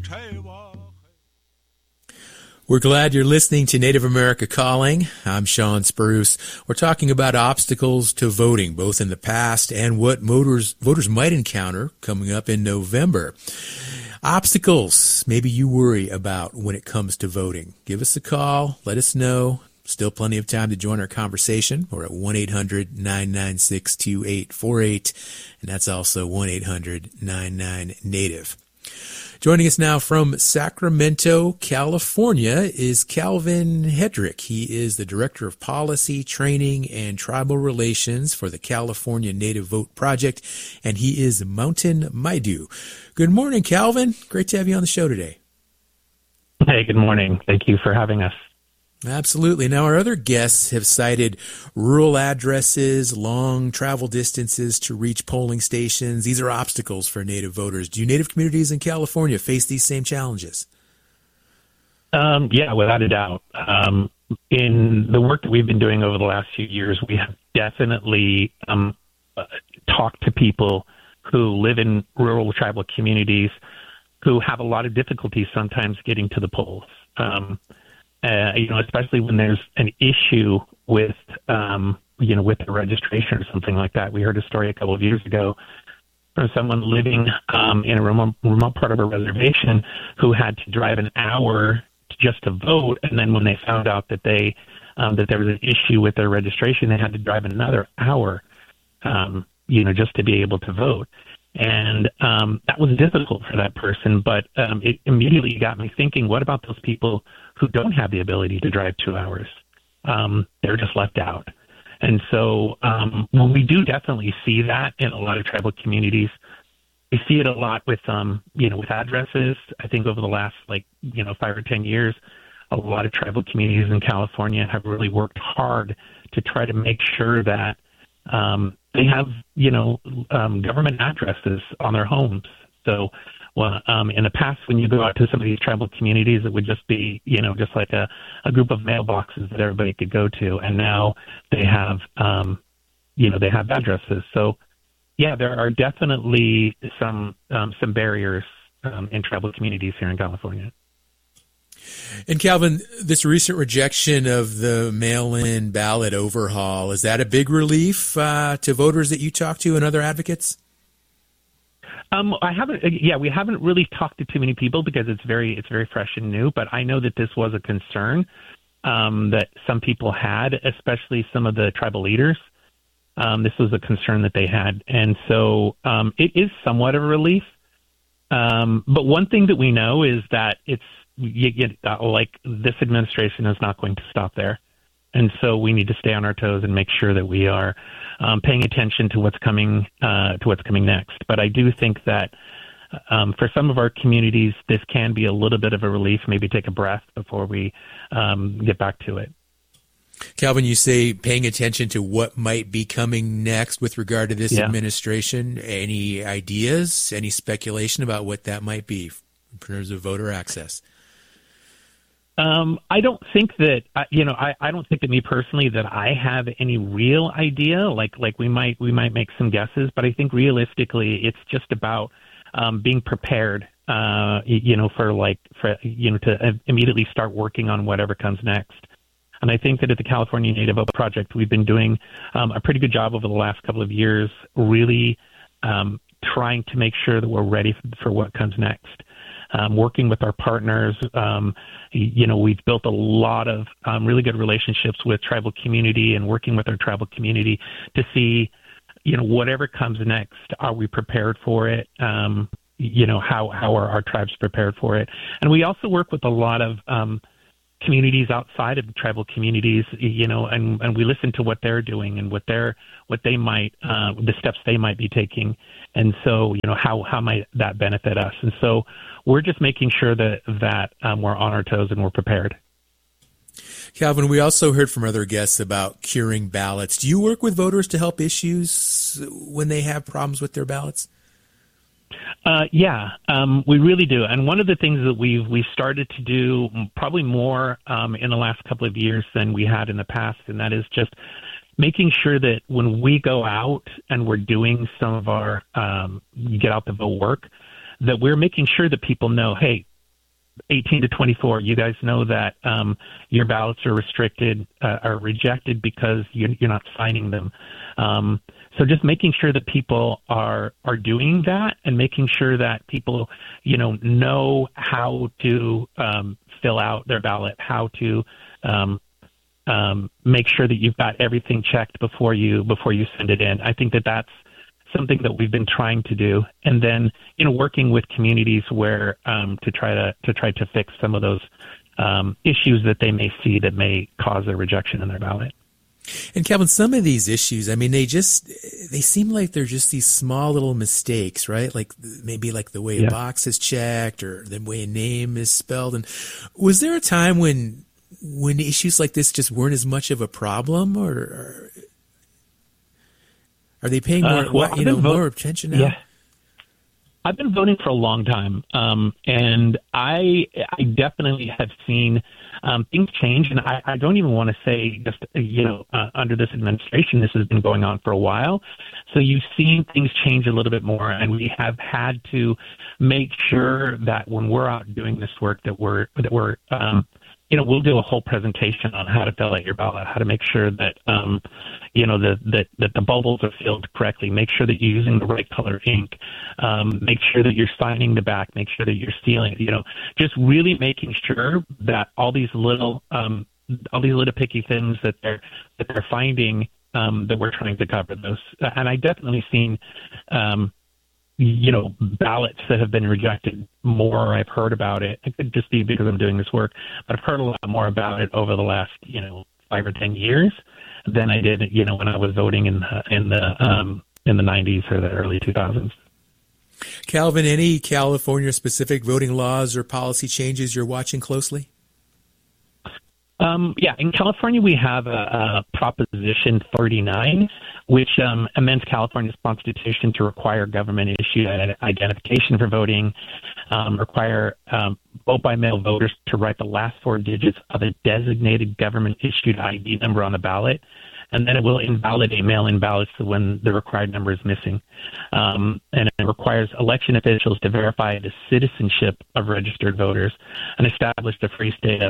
We're glad you're listening to Native America Calling. I'm Sean Spruce. We're talking about obstacles to voting, both in the past and what voters might encounter coming up in November. Obstacles maybe you worry about when it comes to voting. Give us a call. Let us know. Still plenty of time to join our conversation. We're at 1-800-996-2848, and that's also 1-800-99-NATIVE. Joining us now from Sacramento, California, is Calvin Hedrick. He is the Director of Policy, Training, and Tribal Relations for the California Native Vote Project, and he is Mountain Maidu. Good morning, Calvin. Great to have you on the show today. Hey, good morning. Thank you for having us. Absolutely. Now, our other guests have cited rural addresses, long travel distances to reach polling stations. These are obstacles for Native voters. Do Native communities in California face these same challenges? Yeah, without a doubt. In the work that we've been doing over the last few years, we have definitely talked to people who live in rural tribal communities who have a lot of difficulty sometimes getting to the polls. Especially when there's an issue with, with the registration or something like that. We heard a story a couple of years ago from someone living in a remote part of a reservation who had to drive an hour just to vote, and then when they found out that that there was an issue with their registration, they had to drive another hour, just to be able to vote. And that was difficult for that person, but it immediately got me thinking, what about those people who don't have the ability to drive 2 hours? They're just left out. And so when we do definitely see that in a lot of tribal communities, we see it a lot with, with addresses. I think over the last, 5 or 10 years, a lot of tribal communities in California have really worked hard to try to make sure that they have, government addresses on their homes. So, in the past, when you go out to some of these tribal communities, it would just be, just like a group of mailboxes that everybody could go to. And now they have, they have addresses. So, yeah, there are definitely some barriers in tribal communities here in California. And Calvin, this recent rejection of the mail-in ballot overhaul, is that a big relief to voters that you talk to and other advocates? We haven't really talked to too many people because it's very fresh and new, but I know that this was a concern that some people had, especially some of the tribal leaders. This was a concern that they had. And so it is somewhat of a relief. But one thing that we know is that this administration is not going to stop there. And so we need to stay on our toes and make sure that we are paying attention to what's coming next. But I do think that for some of our communities, this can be a little bit of a relief, maybe take a breath before we get back to it. Calvin, you say paying attention to what might be coming next with regard to this administration. Any ideas, any speculation about what that might be in terms of voter access? I don't think that, I don't think that me personally that I have any real idea. Like we might make some guesses, but I think realistically it's just about being prepared, to immediately start working on whatever comes next. And I think that at the California Native Vote Project, we've been doing a pretty good job over the last couple of years, really trying to make sure that we're ready for what comes next. Working with our partners, we've built a lot of really good relationships with tribal community and working with our tribal community to see, whatever comes next, are we prepared for it? How are our tribes prepared for it? And we also work with a lot of communities outside of the tribal communities, and we listen to what they're doing and the steps they might be taking. And so, how might that benefit us? And so we're just making sure that we're on our toes and we're prepared. Calvin, we also heard from other guests about curing ballots. Do you work with voters to help issues when they have problems with their ballots? We really do. And one of the things that we've started to do probably more in the last couple of years than we had in the past, and that is just making sure that when we go out and we're doing some of our get out the vote work, that we're making sure that people know, hey, 18 to 24, you guys know that your ballots are are rejected because you're not signing them. So just making sure that people are doing that, and making sure that people, know how to fill out their ballot, how to make sure that you've got everything checked before you send it in. I think that that's something that we've been trying to do, and then working with communities where to try to fix some of those issues that they may see that may cause a rejection in their ballot. And Calvin, some of these issues, I mean, they seem like they're just these small little mistakes, right? Like maybe like the way a box is checked or the way a name is spelled. And was there a time when issues like this just weren't as much of a problem, or are they paying more attention now? Yeah. I've been voting for a long time, and I definitely have seen things change. And I don't even want to say just, under this administration, this has been going on for a while. So you've seen things change a little bit more, and we have had to make sure that when we're out doing this work that we're we'll do a whole presentation on how to fill out your ballot, how to make sure that, that the bubbles are filled correctly, make sure that you're using the right color ink, make sure that you're signing the back, make sure that you're sealing, just really making sure that all these little picky things that they're finding, that we're trying to cover those. And I definitely seen, ballots that have been rejected more. I've heard about it. It could just be because I'm doing this work, but I've heard a lot more about it over the last, 5 or 10 years than I did, when I was voting in the 90s or the early 2000s. Calvin, any California specific voting laws or policy changes you're watching closely? In California, we have a Proposition 39, which amends California's constitution to require government-issued identification for voting, require vote-by-mail voters to write the last 4 digits of a designated government-issued ID number on the ballot, and then it will invalidate mail-in ballots when the required number is missing. And it requires election officials to verify the citizenship of registered voters and establish the free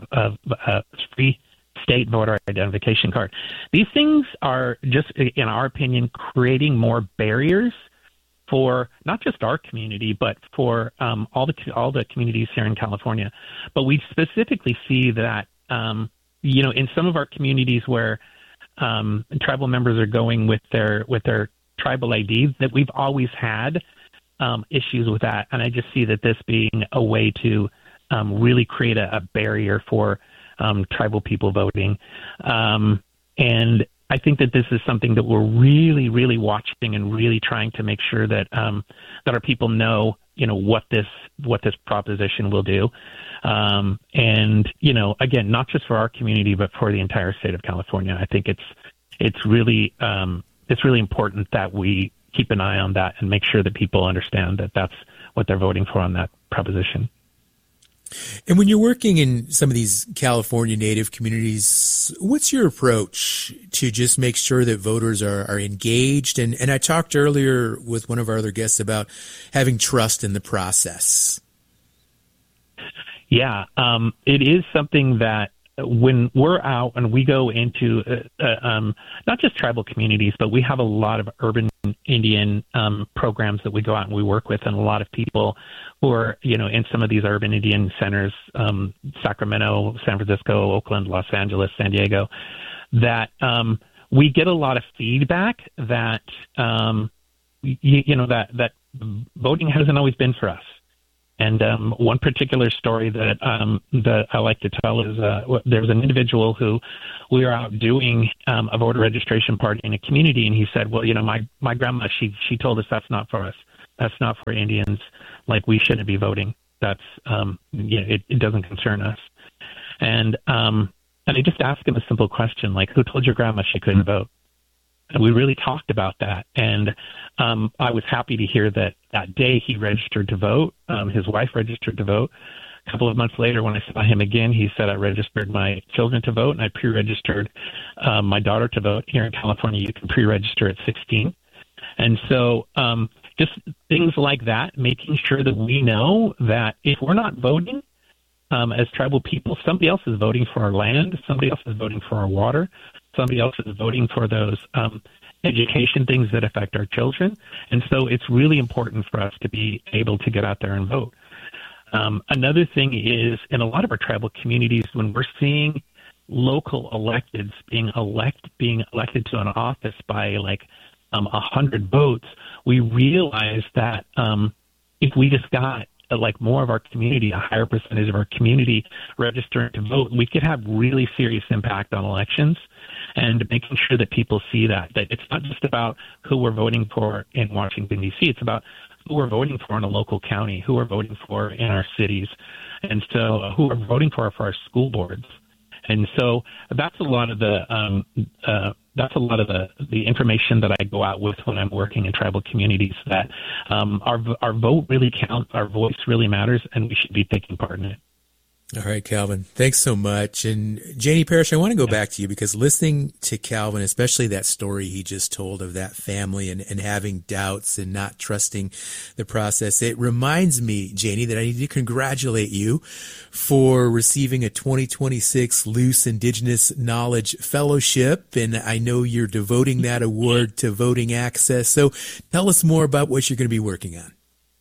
state voter identification card. These things are just, in our opinion, creating more barriers for not just our community, but for all the communities here in California. But we specifically see that, in some of our communities where tribal members are going with their tribal IDs, that we've always had issues with that. And I just see that this being a way to really create a barrier for tribal people voting. And I think that this is something that we're really, really watching and really trying to make sure that that our people know, what this proposition will do. And, again, not just for our community, but for the entire state of California. I think it's really important that we keep an eye on that and make sure that people understand that that's what they're voting for on that proposition. And when you're working in some of these California Native communities, what's your approach to just make sure that voters are engaged? And I talked earlier with one of our other guests about having trust in the process. Yeah, it is something that when we're out and we go into not just tribal communities, but we have a lot of urban Indian programs that we go out and we work with, and a lot of people who are, in some of these urban Indian centers, Sacramento, San Francisco, Oakland, Los Angeles, San Diego, that we get a lot of feedback that, that voting hasn't always been for us. And one particular story that I like to tell is there was an individual who we were out doing a voter registration party in a community, and he said, well, my grandma, she told us that's not for us. That's not for Indians. Like, we shouldn't be voting. That's, it doesn't concern us. And I just asked him a simple question, like, who told your grandma she couldn't vote? And we really talked about that. And I was happy to hear that day he registered to vote. His wife registered to vote. A couple of months later, when I saw him again, he said, I registered my children to vote, and I pre-registered my daughter to vote. Here in California, you can pre-register at 16. And so just things like that, making sure that we know that if we're not voting, as tribal people, somebody else is voting for our land, somebody else is voting for our water, somebody else is voting for those education things that affect our children. And so it's really important for us to be able to get out there and vote. Another thing is, in a lot of our tribal communities, when we're seeing local electeds being elected to an office by like 100 votes, we realize that if we just got like more of our community, a higher percentage of our community registering to vote, we could have really serious impact on elections, and making sure that people see that it's not just about who we're voting for in Washington, D.C. It's about who we're voting for in a local county, who we're voting for in our cities, and so who we're voting for our school boards. And so that's a lot of the information that I go out with when I'm working in tribal communities, that our vote really counts, our voice really matters, and we should be taking part in it. All right, Calvin, thanks so much. And Janie Parrish, I want to go back to you, because listening to Calvin, especially that story he just told of that family and having doubts and not trusting the process, it reminds me, Janie, that I need to congratulate you for receiving a 2026 Luce Indigenous Knowledge Fellowship. And I know you're devoting that award to voting access. So tell us more about what you're going to be working on.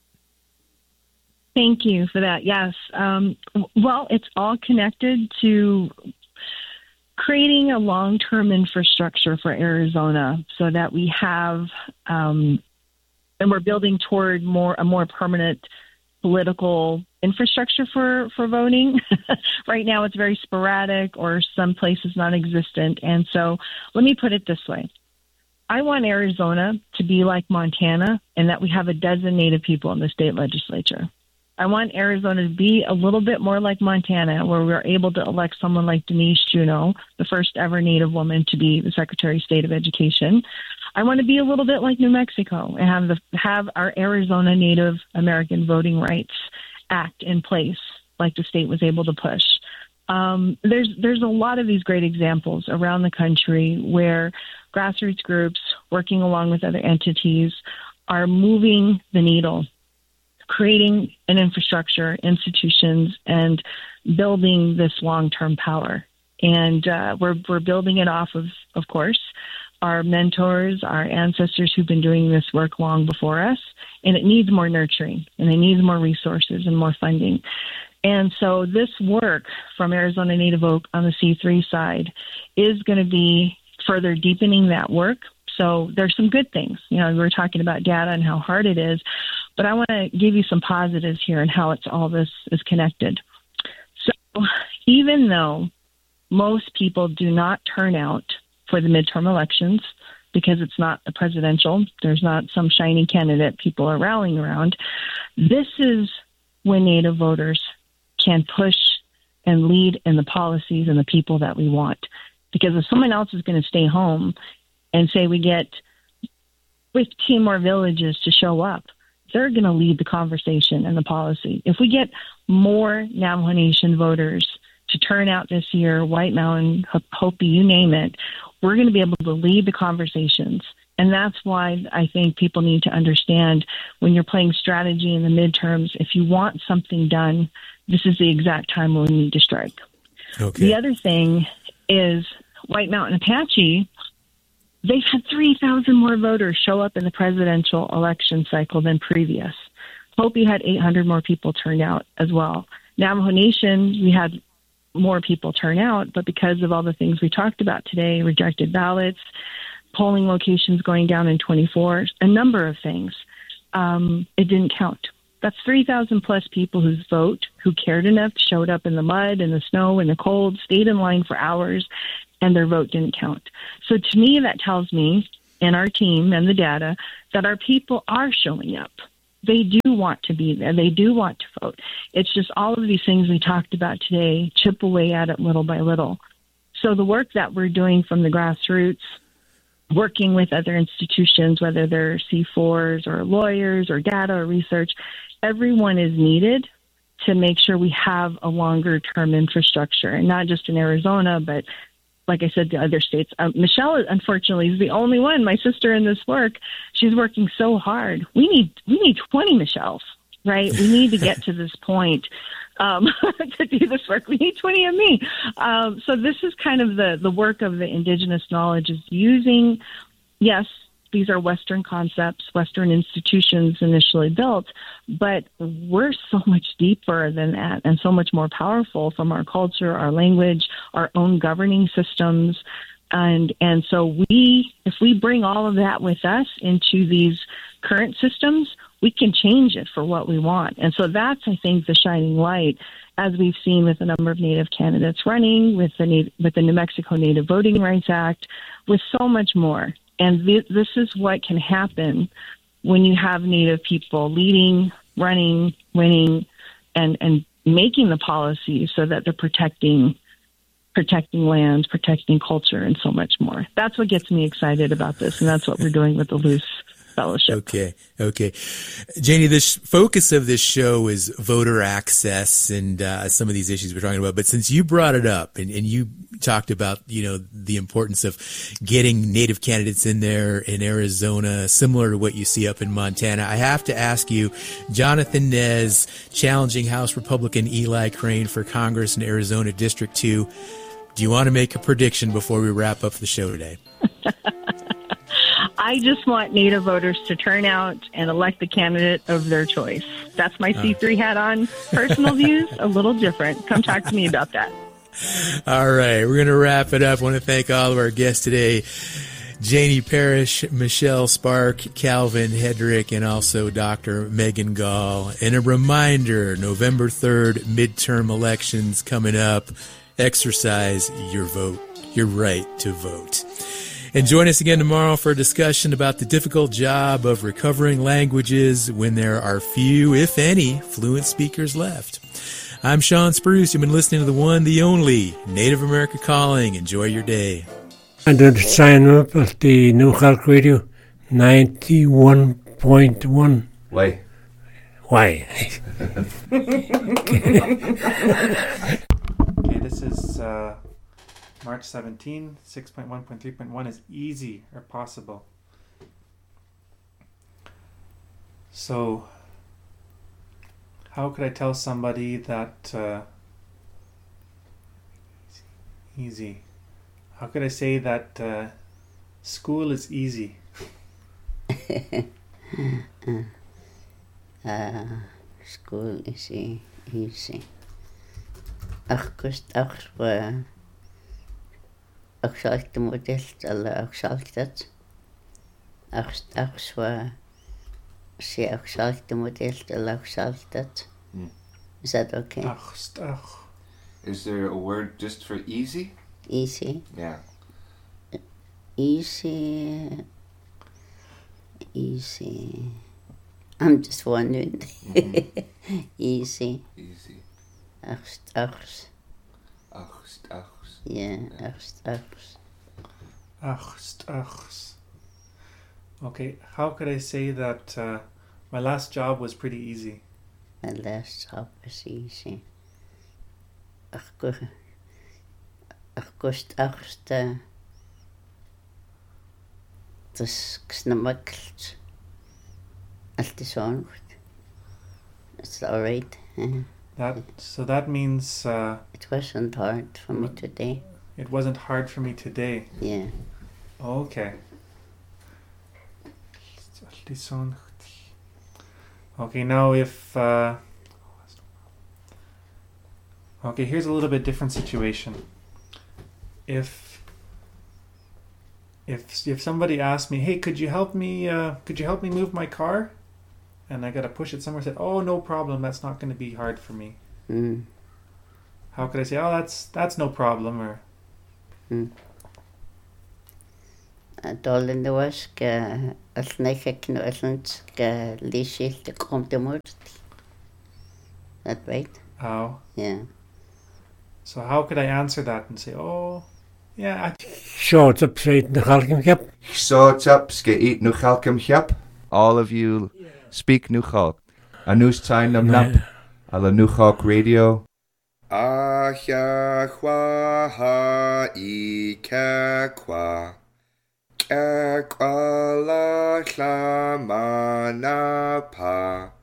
Thank you for that. Yes. Well, it's all connected to creating a long-term infrastructure for Arizona so that we have, and we're building toward a more permanent political infrastructure for voting. Right now it's very sporadic, or some places non-existent. And so let me put it this way. I want Arizona to be like Montana, in that we have a dozen Native people in the state legislature. I want Arizona to be a little bit more like Montana, where we're able to elect someone like Denise Juneau, the first ever Native woman to be the Secretary of State of Education. I want to be a little bit like New Mexico and have our Arizona Native American Voting Rights Act in place, like the state was able to push. There's a lot of these great examples around the country where grassroots groups working along with other entities are moving the needle, creating an infrastructure, institutions, and building this long-term power. And we're building it off of course, our mentors, our ancestors who've been doing this work long before us. And it needs more nurturing, and it needs more resources and more funding. And so this work from Arizona Native Oak on the C3 side is going to be further deepening that work. So there's some good things. You know, we were talking about data and how hard it is, but I want to give you some positives here and how all this is connected. So even though most people do not turn out for the midterm elections, because it's not a presidential, there's not some shiny candidate people are rallying around, this is when Native voters can push and lead in the policies and the people that we want. Because if someone else is going to stay home and say we get 15 more villages to show up, they're going to lead the conversation and the policy. If we get more Navajo Nation voters to turn out this year, White Mountain, Hopi, you name it, we're going to be able to lead the conversations. And that's why I think people need to understand, when you're playing strategy in the midterms, if you want something done, this is the exact time when we need to strike. Okay. The other thing is White Mountain Apache, they've had 3,000 more voters show up in the presidential election cycle than previous. Hopi had 800 more people turn out as well. Navajo Nation, we had more people turn out, but because of all the things we talked about today, rejected ballots, polling locations going down in 24, a number of things, it didn't count. That's 3,000 plus people whose vote, who cared enough, showed up in the mud, in the snow, in the cold, stayed in line for hours, and their vote didn't count. So to me, that tells me, and our team and the data, that our people are showing up. They do want to be there. They do want to vote. It's just all of these things we talked about today chip away at it little by little. So the work that we're doing from the grassroots, working with other institutions, whether they're C4s or lawyers or data or research, everyone is needed to make sure we have a longer-term infrastructure, and not just in Arizona, but like I said, the other states. Michelle, unfortunately, is the only one, my sister in this work. She's working so hard. We need 20 Michelles, right? We need to get to this point to do this work. We need 20andMe. So this is kind of the work of the indigenous knowledge is using, yes, these are Western concepts, Western institutions initially built, but we're so much deeper than that and so much more powerful from our culture, our language, our own governing systems. And so if we bring all of that with us into these current systems, we can change it for what we want. And so that's, I think, the shining light, as we've seen with a number of Native candidates running, with the New Mexico Native Voting Rights Act, with so much more. And this is what can happen when you have Native people leading, running, winning, and making the policies so that they're protecting lands, protecting culture, and so much more. That's what gets me excited about this, and that's what we're doing with the Luce Fellowship. Okay. Janie, the focus of this show is voter access and some of these issues we're talking about. But since you brought it up and you talked about, the importance of getting Native candidates in there in Arizona, similar to what you see up in Montana, I have to ask you, Jonathan Nez challenging House Republican Eli Crane for Congress in Arizona District 2. Do you want to make a prediction before we wrap up the show today? I just want Native voters to turn out and elect the candidate of their choice. That's my C3 hat on. Personal views, a little different. Come talk to me about that. All right, we're going to wrap it up. I want to thank all of our guests today, Janie Parrish, Michelle Spark, Calvin Hedrick, and also Dr. Megan Gall. And a reminder, November 3rd, midterm elections coming up. Exercise your vote, your right to vote. And join us again tomorrow for a discussion about the difficult job of recovering languages when there are few, if any, fluent speakers left. I'm Sean Spruce. You've been listening to the one, the only Native America Calling. Enjoy your day. And to sign up at the New Khalk Radio 91.1. Why? Okay, this is March 17, 6.1.3.1 is easy or possible. So, how could I tell somebody that easy? How could I say that school is easy? School is easy. Akshalt model alla akshaltat. Akswa she akshalt model alla akshaltat. Is that okay? Is there a word just for easy? Easy. Yeah. Easy. I'm just wondering. Mm-hmm. Easy. Aks. Yeah, Aks. Okay, how could I say that my last job was pretty easy? My last job was easy. Aksta. Das knamakkelt. Allt så good. It's all right. So that means it wasn't hard for me today. It wasn't hard for me today. Yeah. Okay. Okay, now if okay, here's a little bit different situation. If somebody asked me, "Hey, could you help me move my car?" And I got to push it somewhere. I said, "Oh, no problem. That's not going to be hard for me." How could I say, "Oh, that's no problem," or? All in the was as nekek no aslant lishil the komtemort. That right? Oh. Yeah. So how could I answer that and say, "Oh, yeah." Short up straight the Khalkim Kep. Short up skate nu Khalkim Kep. All of you speak Nu Khalk. Anus Tain Nam Nap. Ala Nu Khalk Radio. Ahya Kwa Ha I Kwa. Kwa La Klamana Pa.